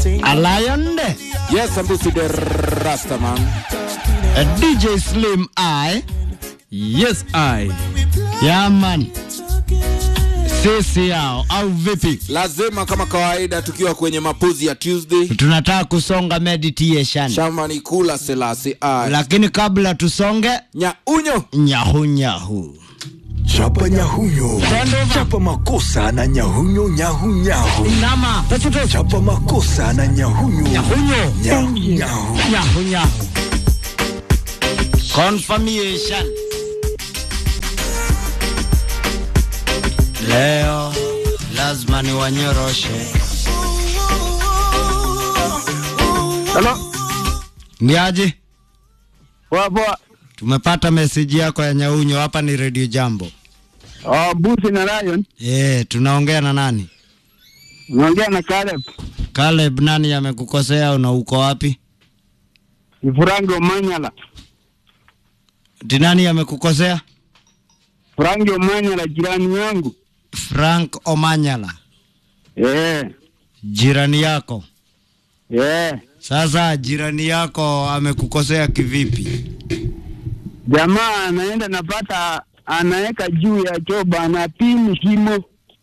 A lion. Yes, I'm busy the Rasta man. A DJ Slim I. Yes, I. Yeah man. Sisi yao au vipi? Lazima kama kawaida tukiwa kwenye mapuzi ya Tuesday. Tunataka kusonga meditation. Shamani kula selasi I. Lakini kabla tusonge, nyahu. Chapa nyahunyo. Chapa makosa na nyahunyo nyahu. Nama. Chapa makosa na nyahunyo. Nyahu. Confirmation. Leo lazima ni wanyoroshe. Hello. Niaje? Poa. Tumepata message yako ya Nyaunyo, hapa ni Radio Jambo. Busi na Lion. Tunaongea na nani? Naongea na Caleb. Caleb, nani amekukosea na uko wapi? Ni Frank Omanyala. Nani amekukosea? Frank Omanyala, jirani yangu. Frank Omanyala. Jirani yako. Sasa jirani yako amekukosea kivipi? Jamaa anaenda napata anaeka juu ya choba anapimi shimo.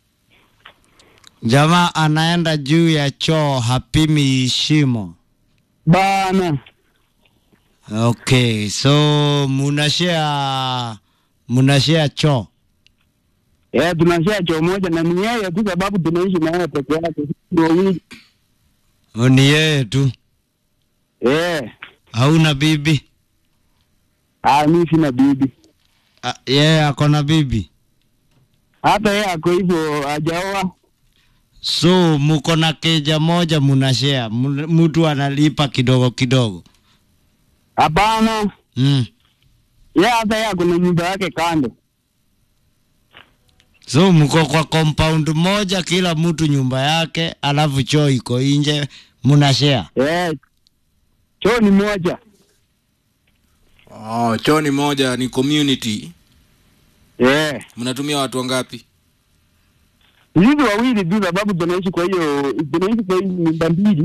Jamaa anaenda juu ya choo hapimi shimo. Bana. Okay, so munashare choo. Tunashare choo moja na ni yeye tu sababu tunaishi na yeye peke yake. Ni yeye tu. Hauna bibi? Mimi sina bibi. Yeye ako na bibi? Hata yeye ako hivyo hajaoa. So muko na keja moja munashare, mtu analipa kidogo. Hapana. Hata yeye kuna nyumba yake kando. So muko kwa compound moja, kila mtu nyumba yake, alafu choo iko nje, munashare? Choo ni moja. Choo ni moja, ni community. Mnatumia watu wangapi? Sisi wawili tu sababu tunaishi kwa hiyo nyumba mbili.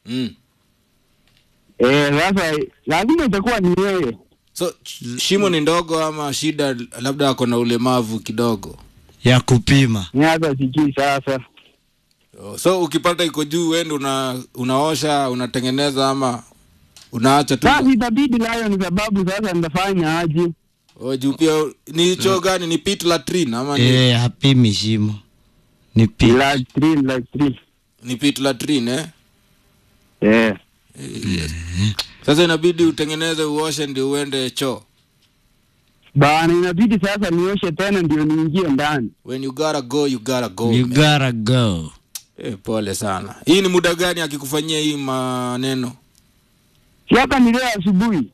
Sasa lazima itakuwa ni yeye. So shimo ni ndogo ama shida labda ako na ulemavu kidogo ya kupima? Hata sijui sasa. So ukipata iko juu wewe unaosha, unatengeneza ama unaacha tu? Sasa itabidi nayo ni sababu sasa nitafanya aje? Juu pia ni choo gani, ni pit latrine ama ni hapimi shimo? Ni pit latrine. Ni pit latrine Sasa inabidi utengeneze, uoshe ndio uende choo. Bana, inabidi sasa nioshe tena ndio niingie ndani. When you gotta go, you gotta go. You gotta go. Pole sana. Hii ni muda gani akikufanyia hii maneno? Siaka ni leo asubuhi.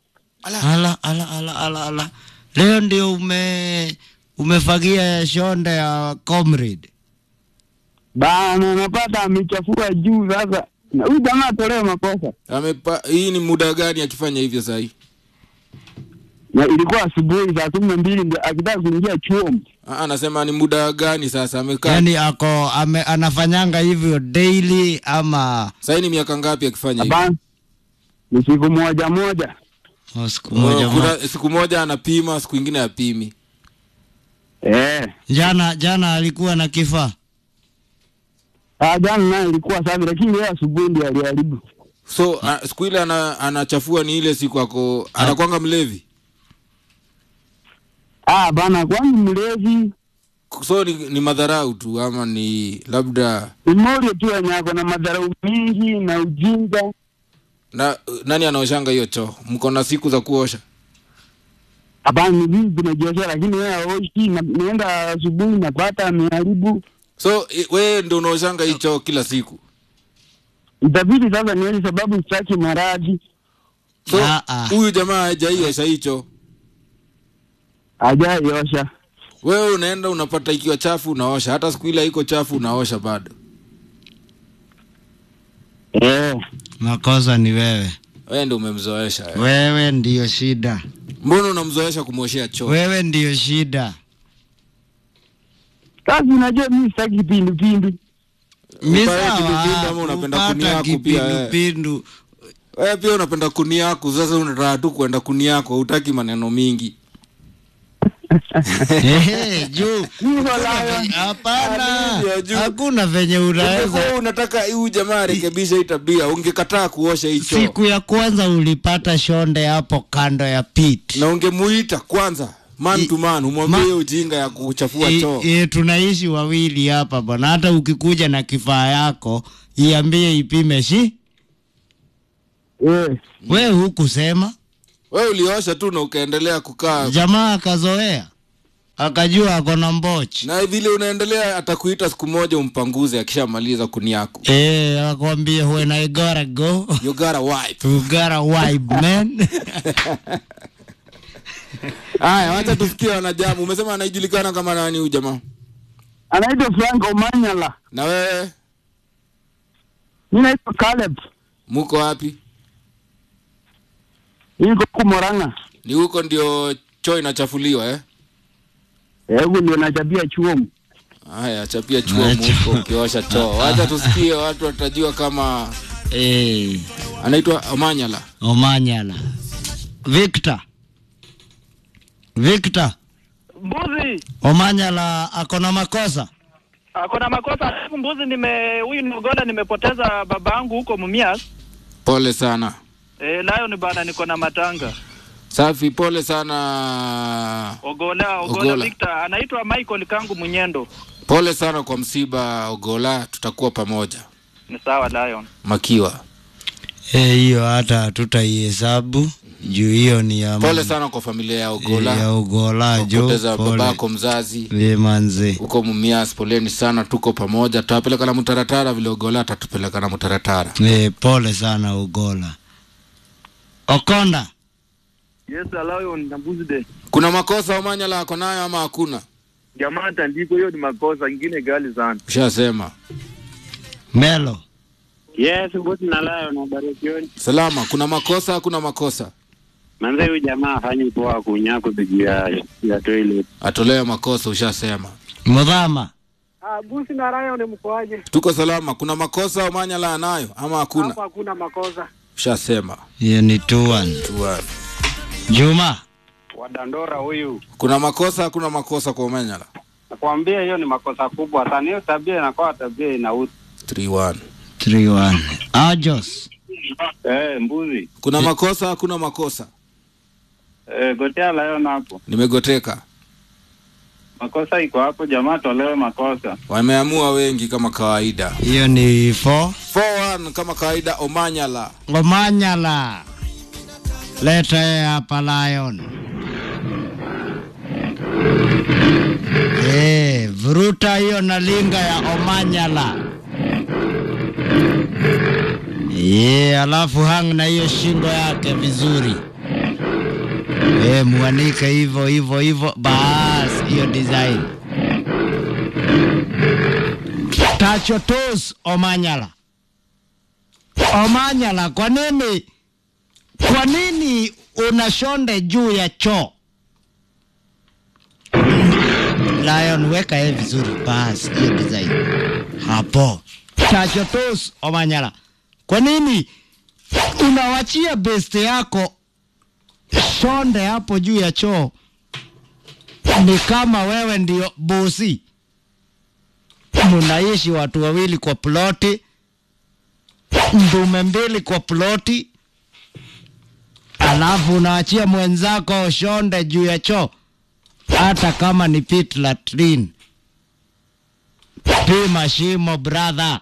Ala. Leo ndio umefagia shonde ya comrade. Bana, napata amechafua juu sasa. Na huyu jamaa tolewa makosa. Hii ni muda gani akifanya hivyo sasa hii? Na ilikuwa asubuhi saa 12 ndio akitaka kuingia chuo. Anasema ni muda gani sasa amekaa? Yaani anafanyanga hivyo daily ama sasa ni miaka ngapi akifanya hivyo? Ni siku moja. Siku moja anapima, siku nyingine apimi. Jana alikuwa na kifaa. Jana naye ilikuwa safi lakini leo asubuhi ndio aliharibu. So siku ile anachafua ni ile siku ako anakuanga mlevi? Bana, kwani mlevi? So ni madharau tu ama ni labda mmoja tu anyako na madharau mingi na ujinga. Na nani anaoshanga hiyo choo? Mko na siku za kuosha? Hapana, mimi tunajiosha lakini wewe aoshi, naenda asubuhi napata ameharibu. So wewe ndio unaoshanga hiyo choo kila siku? Itabidi sasa nione sababu sitaki maradhi. So huyu jamaa hajaiosha hicho? Hajaiosha. Wewe unaenda unapata ikiwa chafu unaosha, hata siku ile iko chafu unaosha bado? Makosa ni wewe. Wewe ndio umemzoesha. Wewe ndio shida. Mbona unamzoesha kumwoshea choo? Wewe ndio shida. Kazi unajua mimi sitaki pindu. Misawa ama unapenda kuni yako pia. Pindu. Wewe pia unapenda kuni yako, sasa unataka tu kwenda kuni yako, hutaki maneno mingi. Juu. Hapana. Hakuna venye unaweza. Unataka huyu jamaa rekebisha hii tabia, ungekataa kuosha hicho. Siku ya kwanza ulipata shonde hapo kando ya pit. Na ungemuita kwanza man to man, umwambie ujinga ya kuchafua choo. Tunaishi wawili hapa bwana. Hata ukikuja na kifaa yako, iambie ipime Wewe hukusema? Wewe uliosha tu na ukaendelea kukaa. Jamaa akazoea. Akajua ako na mbochi. Na vile unaendelea atakuita siku moja umpanguze akishamaliza kuni yako. Akwambia when I gotta go. You gotta wipe. You gotta wipe, man. Haya, wacha tusikie wanajamu. Umesema anajulikana kama nani huyu jamaa? Anaitwa Frank Omanyala. Na wewe? Mimi naitwa Caleb. Muko wapi? Niko Kumoranga. Ni huko ndio choo inachafuliwa Hebu ndio nachapia chuo. Haya, chapia chuo huko ukiosha choo. Wacha tusikie watu watajua kama anaitwa Omanyala. Omanyala. Victor. Mbuzi. Omanyala akona makosa. Akona makosa. Mbuzi huyu ni Ogola, nimepoteza babangu huko Mumias. Pole sana. Lion bana, niko na matanga. Safi, pole sana. Ogola Victor, anaitwa Michael Kangu Munyendo. Pole sana kwa msiba Ogola, tutakuwa pamoja. Ni sawa Lion. Makiwa. Hiyo hata tutaihesabu. Juu hiyo ni ya pole sana kwa familia ya Ogola. Ya Ogola jo. Kupoteza babako mzazi. Manze. Uko Mumias, poleni sana, tuko pamoja. Tutapeleka na Mutaratara vile Ogola atatupeleka na Mutaratara. Pole sana Ogola. Okonda. Yes, Lion na Mbuzi de. Kuna makosa Omanyala ako nayo ama hakuna? Jamaa tandiko hiyo ni makosa ingine gali sana. Ushasema. Melo. Yes, Mbuzi na Lion na Barikioni. Salama, kuna makosa hakuna makosa? Manze huyu jamaa afanye poa kunyako bigi ya toilet. Atolewe makosa, ushasema. Mudhama. Mbuzi na Lion mkoaje? Tuko salama. Kuna makosa Omanyala anayo ama hakuna? Hapa hakuna makosa. Ushasema. Hiyo ni 2-1. Juma. Wadandora huyu. Kuna makosa hakuna makosa kwa Omanyala? Nakwambia hiyo ni makosa kubwa sana. Hiyo tabia inakuwa tabia inauti. 3-1. Ajos. Mbuzi. Kuna makosa hakuna makosa? Gotea Lion hapo. Nimegoteka. Makosa iko hapo, jamaa tolewe makosa. Wameamua wengi kama kawaida. Hiyo ni 4-1 kama kawaida. Omanyala. Leta hapa Lion. Vuruta hiyo na linga ya Omanyala. Alafu hang na hiyo shingo yake vizuri. Muanike hivyo. Bas, hiyo design. Tacho toes Omanyala. Omanyala, kwa nini unashonde juu ya choo? Lion, weka vizuri. Bas, hiyo design. Hapo. Tacho toes Omanyala. Kwa nini unawachia beste yako shonde hapo juu ya choo? Ni kama wewe ndio bosi. Mnaishi watu wawili kwa ploti, ndume mbili kwa ploti, alafu unaachia mwenzako shonde juu ya choo. Hata kama ni pit latrine, pima shimo brother.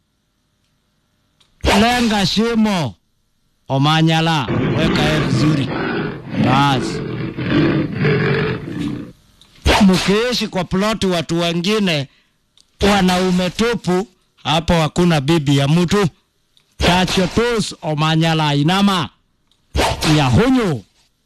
Lenga shimo Omanyala, weka vizuri. Basi. Mkiishi kwa ploti watu wengine wanaume tupu, hapo hakuna bibi ya mtu. Tacho tus Omanyala inama. Nyahunyu.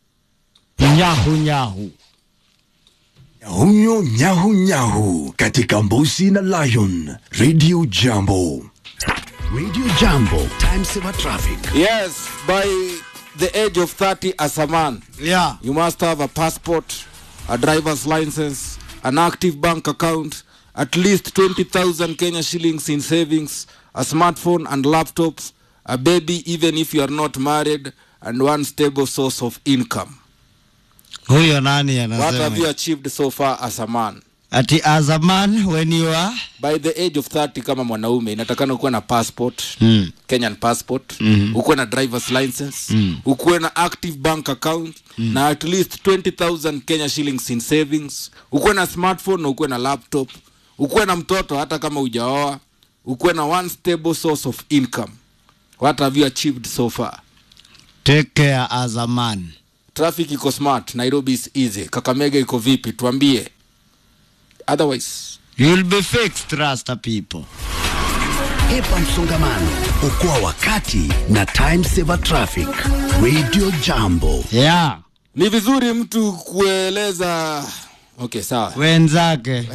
Nyahu katika Mbuzi na Lion Radio Jambo. Radio Jambo, time saver traffic. Yes, by the age of 30 as a man, you must have a passport, a driver's license, an active bank account, at least 20,000 Kenya shillings in savings, a smartphone and laptops, a baby even if you are not married, and one stable source of income. Huyo nani anasema? What have you achieved so far as a man? Ati as a man when you are by the age of 30 kama mwanaume inatakana ukuwe na passport, Kenyan passport, ukuwe na driver's license, ukuwe na active bank account, na at least 20,000 Kenya shillings in savings, ukuwe na smartphone na ukuwe na laptop, ukuwe na mtoto hata kama hujaoa, ukuwe na one stable source of income. What have you achieved so far? Take care as a man. Traffic iko smart, Nairobi is easy. Kakamega iko vipi? Tuambie. Otherwise you'll be fixed, trust people. Hepa msongamano, okoa wakati na time saver traffic. Radio Jambo. Yeah. Ni vizuri mtu kueleza sawa. Wenzake.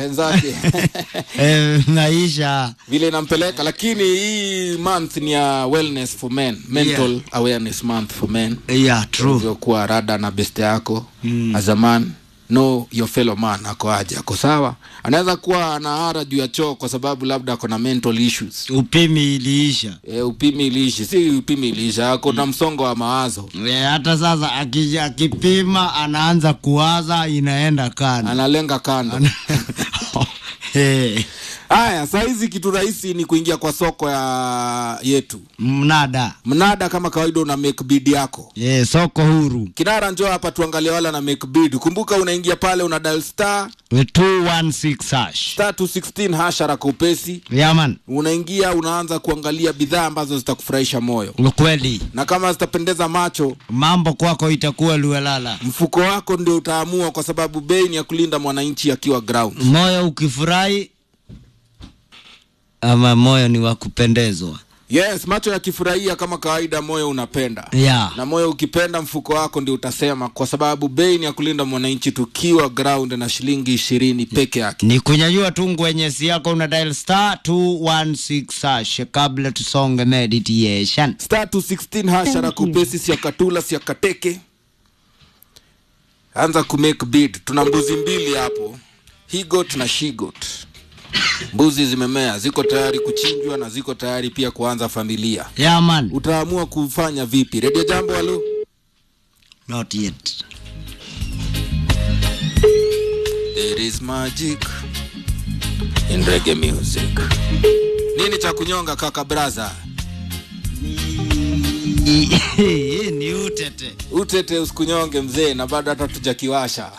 Maisha vile nampeleka, lakini hii month ni ya wellness for men, mental awareness month for men. Yeah, true. Kwa rada na best yako as a man. No, your fellow man ako aje, ako sawa. Anaweza kuwa anahara juu ya choo kwa sababu labda ako na mental issues. Upimi iliisha. Upimi iliisha. Si upimi iliisha, ako na msongo wa mawazo. Hata sasa akipima anaanza kuwaza, inaenda kando. Analenga kando. Haya, saizi kitu rahisi ni kuingia kwa soko yetu. Mnada kama kawaida una make bid yako. Soko huru. Kinara njoo hapa tuangalie wala na make bid. Kumbuka unaingia pale una dial star 216 hash. Star 216 hash haraka upesi. Man. Unaingia unaanza kuangalia bidhaa ambazo zitakufurahisha moyo. Kweli. Na kama zitapendeza macho, mambo kwako itakuwa luelala. Mfuko wako ndio utaamua kwa sababu bei ni ya kulinda mwananchi akiwa ground. Moyo ukifurahi ama moyo ni wa kupendezwa. Yes, macho yakifurahia kama kawaida moyo unapenda. Na moyo ukipenda mfuko wako ndio utasema kwa sababu bei ni ya kulinda mwananchi tukiwa ground na shilingi 20 peke yake. Ni kunyanyua tu ngwenyesi yako una dial star 216 hash kabla tusonge meditation. Star 216 hash rakupesi si akatula si akateke. Anza ku make bid. Tuna mbuzi mbili hapo. He got na she got. Mbuzi zimemea, ziko tayari kuchinjwa na ziko tayari pia kuanza familia. Man. Utaamua kufanya vipi? Radio Jambo, hello? Not yet. There is magic in reggae music. Nini cha kunyonga kaka braza? Ni utete. Utete usikunyonge mzee na bado hata tujakiwasha.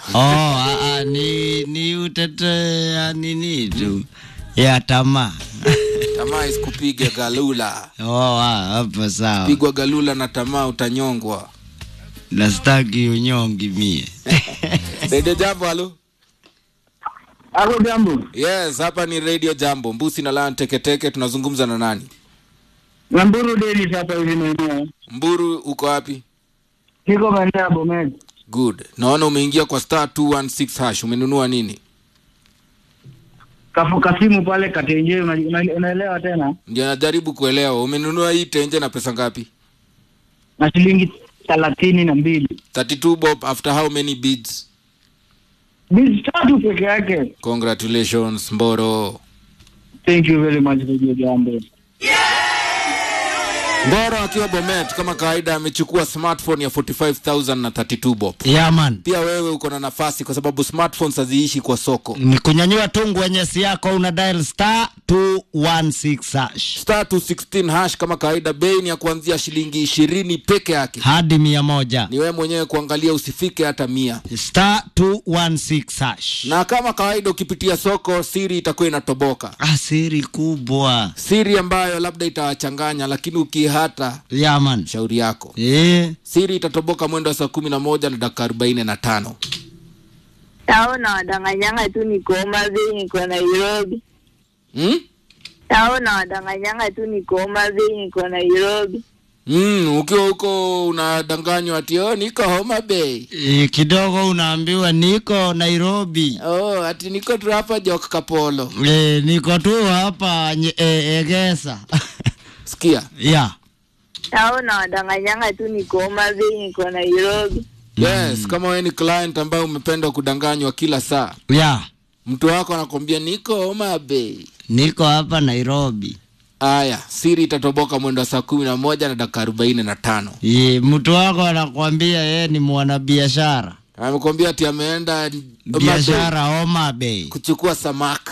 Ni utete nini tu. Ya tamaa. Tamaa isikupige galula. Hapo sawa. Pigwa galula na tamaa utanyongwa. Nastaki unyongi mie. Radio Jambo, halo? Halo Jambo. Yes, hapa ni Radio Jambo. Mbusi na Lan Teketeke, tunazungumza na nani? Mburu Dennis hapa hivi mwenyewe. Mburu uko wapi? Niko maeneo Bomet. Good. Naona umeingia kwa star 216 hash. Umenunua nini? Kasimu pale katenje, unaelewa tena? Ndio najaribu kuelewa. Umenunua hii tenje na pesa ngapi? Na shilingi 32. 32 bob after how many bids? Bids 3 peke yake. Congratulations Mboro. Thank you very much Radio Jambo. Mboro akiwa Bomet kama kawaida amechukua smartphone ya 45,000 na 32 bob. Man. Pia wewe uko na nafasi kwa sababu smartphones haziishi kwa soko. Ni kunyanyua tungu wenyesi yako una dial star 216 hash. Star 216 hash kama kawaida bei ni ya kuanzia shilingi 20 peke yake hadi 100. Ni wewe mwenyewe kuangalia usifike hata 100. Star 216 hash. Na kama kawaida ukipitia soko siri itakuwa inatoboka. Siri kubwa. Siri ambayo labda itawachanganya lakini hata man. Shauri yako. Siri itatoboka mwendo wa saa 11 na dakika 45. Taona wadanganyanga tu niko Mazi, niko Nairobi. Taona wadanganyanga tu niko Mazi, niko Nairobi. Ukiwa huko unadanganywa ati niko Homa Bay. Kidogo unaambiwa niko Nairobi. Ati niko tu hapa Jok Kapolo. Niko tu hapa Egesa. Sikia. Taona wadanganyanga tu niko Mazi, niko Nairobi. Yes, kama wewe ni client ambaye umependa kudanganywa kila saa. Mtu wako anakuambia niko Homa Bay. Niko hapa Nairobi. Aya, siri itatoboka mwendo saa 11 na dakika 45. Mtu wako anakuambia yeye ni mwanabiashara. Amekwambia ati ameenda biashara Homa Bay kuchukua samaki.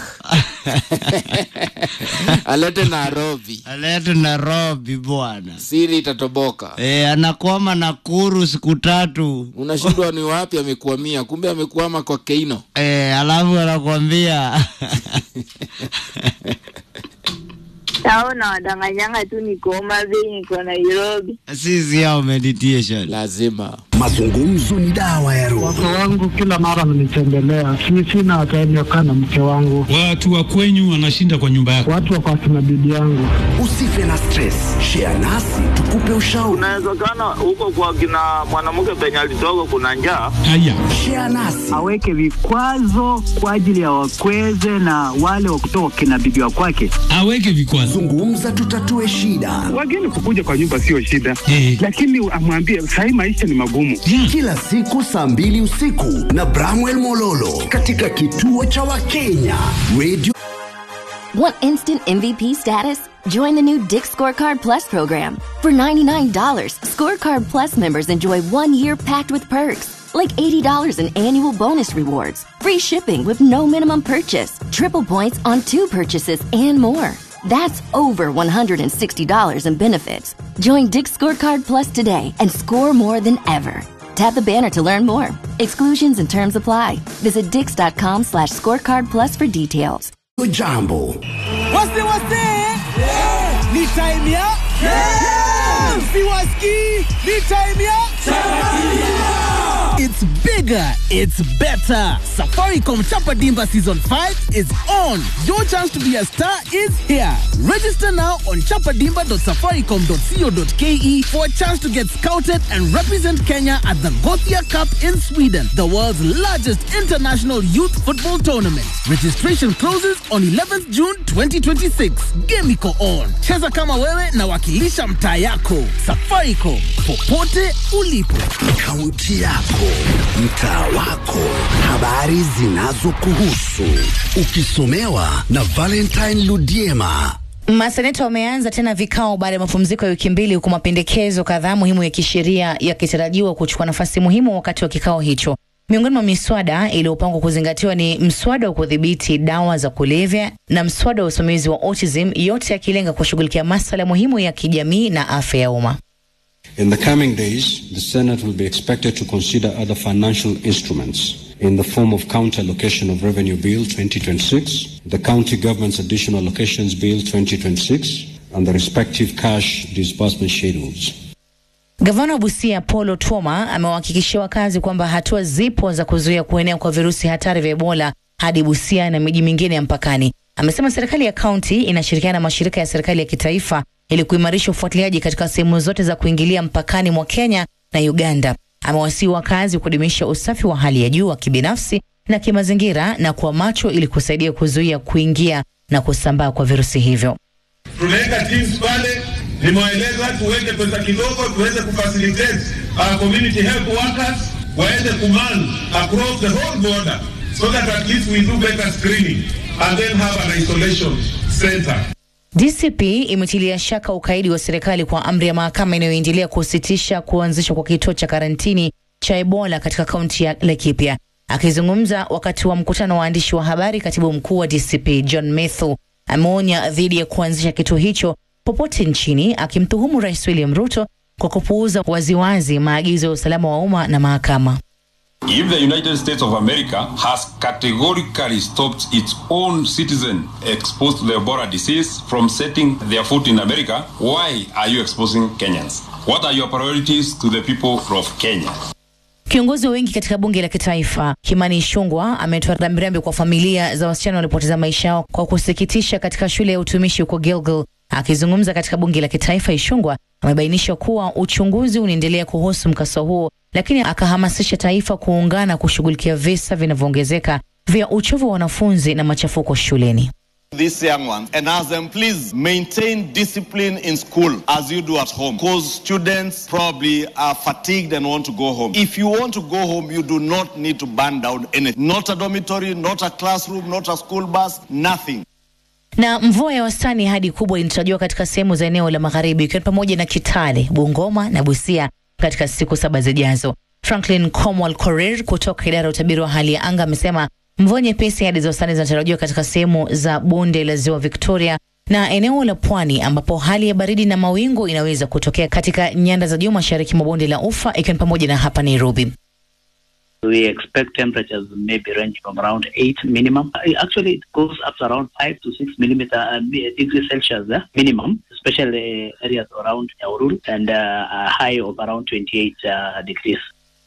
Alete Nairobi bwana. Siri itatoboka. Anakwama Nakuru siku 3. Unashindwa ni wapi amekwamia, kumbe amekwama kwa Keino. Alafu anakuambia Taona wadanganyanga tu niko Homa Bay, niko Nairobi. Sisi yao meditation. Lazima. Mazungumzo ni dawa ya roho. Watu wangu kila mara wananitembelea. Sina ataenyoka na mke wangu. Watu wa kwenyu wanashinda kwa nyumba yako. Watu wako na bibi yangu. Usife na stress. Share nasi tukupe ushauri. Unawezekana huko kwa kina mwanamke penye alitoka kuna njaa. Haya. Share nasi. Aweke vikwazo kwa ajili ya wakweze na wale wa kutoka kina bibi wa kwake. Aweke vikwazo. Zungumza tutatue shida. Wageni kukuja kwa nyumba sio shida. Lakini amwambie sasa maisha ni magumu. Kila siku saa 2 usiku na Bramwell Mololo katika kituo cha Wakenya Radio. Want instant MVP status? Join the new Dick's Scorecard Plus program. For $99, Scorecard Plus members enjoy 1 year packed with perks, like $80 in annual bonus rewards, free shipping with no minimum purchase, triple points on 2 purchases, and more. That's over $160 in benefits. Join Dick's Scorecard Plus today and score more than ever. Tap the banner to learn more. Exclusions and terms apply. Visit dix.com/scorecard plus for details. Jambo. What's yeah. Ni time ya? Yeah. Siwaski, ni time ya? It's bigger, it's better. Safaricom Chapa Dimba Season 5 is on. Your chance to be a star is here. Register now on chapadimba.safaricom.co.ke for a chance to get scouted and represent Kenya at the Gothia Cup in Sweden, the world's largest international youth football tournament. Registration closes on 11th June 2026. Game iko on. Cheza kama wewe na wakilisha mtaa yako. Safaricom, popote ulipo. Kaunti yako, mtaa wako, habari zinazokuhusu, ukisomewa na Valentine Ludiema. Maseneta wameanza tena vikao baada ya mapumziko ya wiki 2, huku mapendekezo kadhaa muhimu ya kisheria yakitarajiwa kuchukua nafasi muhimu wakati wa kikao hicho. Miongoni mwa miswada iliyopangwa kuzingatiwa ni mswada wa kudhibiti dawa za kulevya na mswada wa usimamizi wa autism, yote yakilenga kushughulikia masuala muhimu ya kijamii na afya ya umma. In the coming days, the Senate will be expected to consider other financial instruments in the form of County Allocation of Revenue Bill 2026, the County Government's Additional Allocations Bill 2026, and the respective cash disbursement schedules. Gavana wa Busia Paul Otuoma amewahakikishia wakazi kwamba hatua zipo za kuzuia kuenea kwa virusi hatari vya Ebola hadi Busia na miji mingine ya mpakani. Amesema serikali ya kaunti inashirikiana na mashirika ya serikali ya kitaifa ili kuimarisha ufuatiliaji katika sehemu zote za kuingilia mpakani mwa Kenya na Uganda. Amewasihi wakazi kudumisha usafi wa hali ya juu wa kibinafsi na kimazingira na kuwa macho ili kusaidia kuzuia kuingia na kusambaa kwa virusi hivyo. Tunaweka teams pale, nimewaeleza tuweke pesa kidogo tuweze kufacilitate our community health workers waende command across the whole border so that at least we do better screening and then have an isolation center. DCP imetilia shaka ukaidi wa serikali kwa amri ya mahakama inayoendelea kusitisha kuanzishwa kwa kituo cha karantini cha Ebola katika kaunti ya Laikipia. Akizungumza wakati wa mkutano wa waandishi wa habari, katibu mkuu wa DCP John Methu ameonya dhidi ya kuanzisha kituo hicho popote nchini, akimtuhumu Rais William Ruto kwa kupuuza waziwazi maagizo ya usalama wa umma na mahakama. If the United States of America has categorically stopped its own citizen exposed to the Ebola disease from setting their foot in America, why are you exposing Kenyans? What are your priorities to the people of Kenya? Kiongozi wengi katika bunge la kitaifa Kimani Ichung'wah ametoa rambirambi kwa familia za wasichana walipoteza maisha yao kwa kusikitisha katika shule ya utumishi huko Gilgil. Akizungumza katika bunge la kitaifa, Ichung'wah amebainisha kuwa uchunguzi unaendelea kuhusu mkasa huo, lakini akahamasisha taifa kuungana kushughulikia visa vinavyoongezeka vya uchovu wa wanafunzi na machafuko shuleni. these young ones and ask them, please maintain discipline in school as you do at home, because students probably are fatigued and want to go home. If you want to go home, you do not need to burn down anything. Not a dormitory, not a classroom, not a school bus, nothing. Na mvua ya wastani hadi kubwa inatarajiwa katika sehemu za eneo la magharibi ikiwa pamoja na Kitale, Bungoma na Busia katika siku 7 zijazo. Franklin Comwell Korir kutoka idara ya utabiri wa hali ya anga amesema mvua nyepesi hadi za wastani zinatarajiwa katika sehemu za bonde la Ziwa Victoria na eneo la Pwani, ambapo hali ya baridi na mawingu inaweza kutokea katika nyanda za juu mashariki mwa bonde la Ufa ikiwa pamoja na hapa Nairobi. We expect temperatures maybe ranging from around 8 minimum. Actually, it goes up to around 5 to 6 degrees Celsius minimum, especially areas around Nyahururu, and a high of around 28 degrees.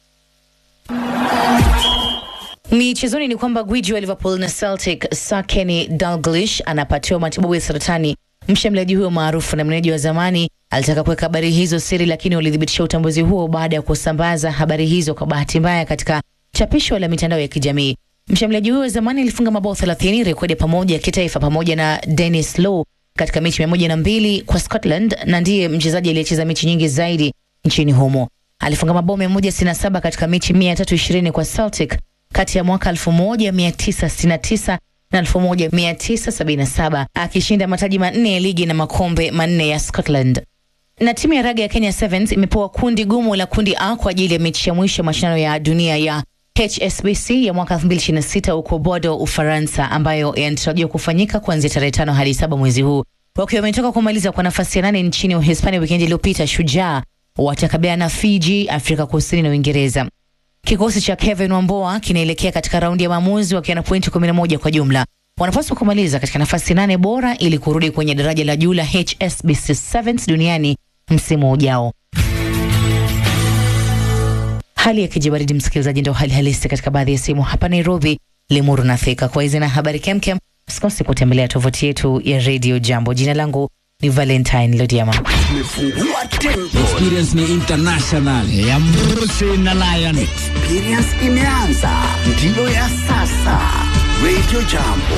Michezoni ni kwamba gwiji wa Liverpool na Celtic Sir Kenny Dalglish anapatiwa matibabu ya saratani. Mshambuliaji huyo maarufu na meneja wa zamani alitaka kuweka habari hizo siri, lakini walidhibitisha utambuzi huo baada ya kusambaza habari hizo kwa bahati mbaya katika chapisho la mitandao ya kijamii. Mshambuliaji huyo wa zamani alifunga mabao 30, rekodi pamoja ya kitaifa pamoja na Dennis Law katika mechi 102 kwa Scotland, na ndiye mchezaji aliyecheza mechi nyingi zaidi nchini humo. Alifunga mabao 167 katika mechi 320 kwa Celtic kati ya mwaka 1969 na 1977, akishinda mataji 4 ya ligi na makombe 4 ya Scotland. Na timu ya raga ya Kenya Sevens imepewa kundi gumu la kundi A kwa ajili ya mechi ya mwisho mashindano ya dunia ya HSBC ya mwaka 2026 huko Bordeaux, Ufaransa, ambayo yanatarajiwa kufanyika kuanzia tarehe 5 hadi 7 mwezi huu. Wakiwa wametoka kumaliza kwa nafasi ya 8 nchini Uhispania wikendi iliyopita, Shujaa watakabiliana na Fiji, Afrika Kusini na Uingereza. Kikosi cha Kevin Wamboa kinaelekea katika raundi ya maamuzi wakiwa na pointi 11 kwa jumla. Wanapaswa kumaliza katika nafasi 8 bora ili kurudi kwenye daraja la juu la HSBC Sevens duniani msimu ujao. Hali ya kijibaridi, msikilizaji, ndio hali halisi katika baadhi ya sehemu hapa Nairobi, Limuru na Thika. Kwa hizi na habari kemkem, usikose kutembelea tovuti yetu ya Radio Jambo. Jina langu ni Valentine Lodiama. Experience ni international ya Mbusi na Lion. Experience imeanza, ndio ya sasa. Radio Jambo.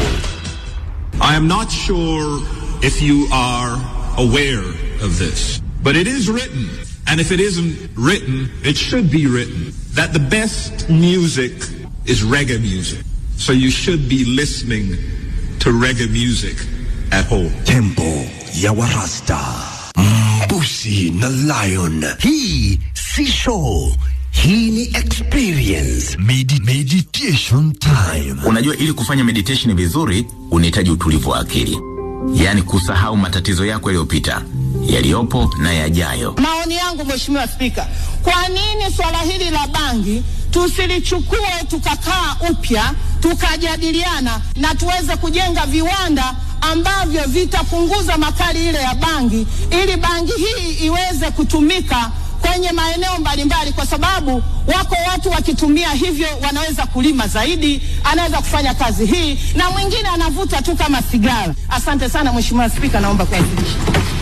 I am not sure if you are aware of this, but it is written, and if it isn't written, it should be written, that the best music is reggae music. So you should be listening to reggae music at home. Tempo ya Warasta. Mbusi na Lion. Hii si show. Hii ni experience. Meditation time. Unajua, ili kufanya meditation vizuri unahitaji utulivu wa akili. Yaani kusahau matatizo yako yaliyopita, yaliyopo na yajayo. Maoni yangu, Mheshimiwa Spika, kwa nini swala hili la bangi tusilichukue tukakaa upya tukajadiliana na tuweze kujenga viwanda ambavyo vitapunguza makali ile ya bangi, ili bangi hii iweze kutumika kwenye maeneo mbalimbali, kwa sababu wako watu wakitumia hivyo wanaweza kulima zaidi, anaweza kufanya kazi hii, na mwingine anavuta tu kama sigara. Asante sana Mheshimiwa Spika, naomba kuwasilisha.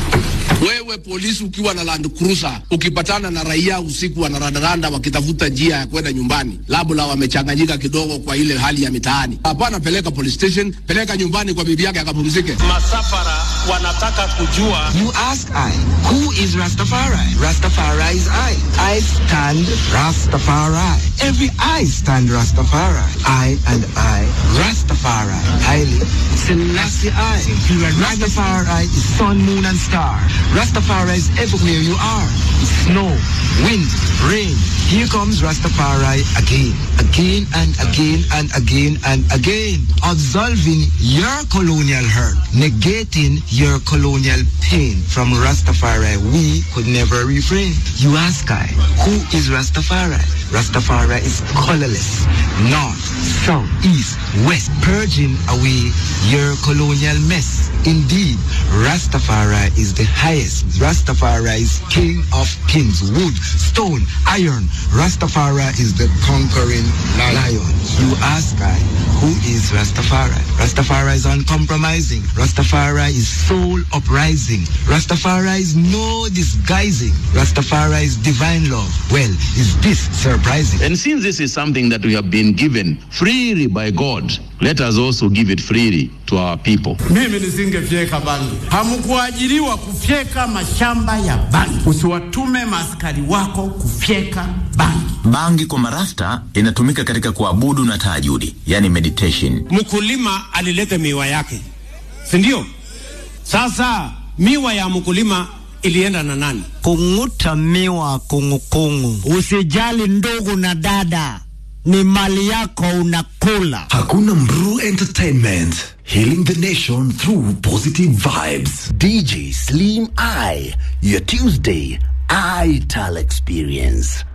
Wewe polisi ukiwa na Land Cruiser, ukipatana na raia usiku wanarandaranda wakitafuta njia ya kwenda nyumbani, labda wamechanganyika kidogo kwa ile hali ya mitaani, hapana, peleka police station, peleka nyumbani kwa bibi yake akapumzike. Masafara wanataka kujua. You ask I, who is Rastafari? Rastafari is I stand Rastafari. Every I stand Rastafari. I and I, Rastafari. Haile Selassie I. Rastafari is sun, moon and star. Rastafari is everywhere you are. Snow, wind, rain. Here comes Rastafari again. Again and again and again and again. Absolving your colonial hurt. Negating your colonial pain. From Rastafari we could never refrain. You ask I, who is Rastafari? Rastafari is colorless. North, south, east, west. Purging away your colonial mess. Indeed, Rastafari is the highest. Rastafari is king of kings. Wood, stone, iron. Rastafari is the conquering lion. You ask I, who is Rastafari? Rastafari is uncompromising. Rastafari is soul uprising. Rastafari is no disguising. Rastafari is divine love. Well, is this surprising? And since this is something that we have been given freely by God, let us also give it freely to our people. Mimi nisingefyeka bangi. Hamkuajiriwa kufyeka mashamba ya bangi. Usiwatume maaskari wako kufyeka bangi. Bangi kwa marasta inatumika katika kuabudu na tahajudi, yani meditation. Mkulima alileta miwa yake, si ndio? Sasa miwa ya mkulima ilienda na nani? Kunguta miwa kungukungu. Usijali ndugu na dada, ni mali yako unakula. Hakuna Mru Entertainment, healing the nation through positive vibes. DJ Slim I, your Tuesday iTal experience.